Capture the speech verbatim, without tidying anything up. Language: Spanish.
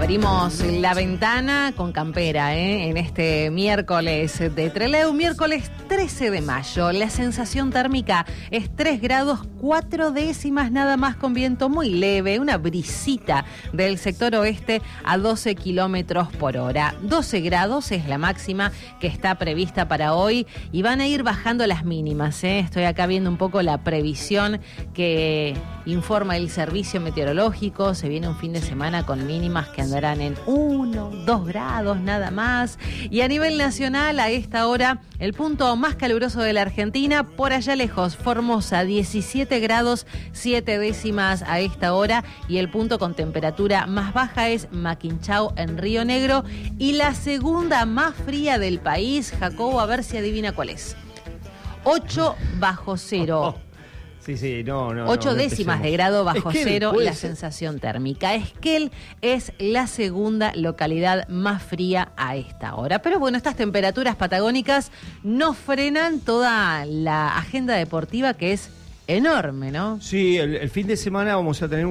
Abrimos la ventana con campera, ¿eh? En este miércoles de Trelew, miércoles trece de mayo. La sensación térmica es tres grados cuatro décimas nada más, con viento muy leve, una brisita del sector oeste a doce kilómetros por hora. doce grados es la máxima que está prevista para hoy y van a ir bajando las mínimas, ¿eh? Estoy acá viendo un poco la previsión que informa el servicio meteorológico. Se viene un fin de semana con mínimas que andarán en uno, dos grados nada más. Y a nivel nacional, a esta hora, el punto más caluroso de la Argentina, por allá lejos, Formosa, diecisiete grados, siete décimas a esta hora. Y el punto con temperatura más baja es Maquinchao, en Río Negro. Y la segunda más fría del país, Jacobo, a ver si adivina cuál es. ocho bajo cero. Sí, sí, no, no. Ocho no, no décimas empecemos. de grado bajo Esquel, cero ¿puede la ser? sensación térmica. Esquel es la segunda localidad más fría a esta hora. Pero bueno, estas temperaturas patagónicas no frenan toda la agenda deportiva, que es enorme, ¿no? Sí, el, el fin de semana vamos a tener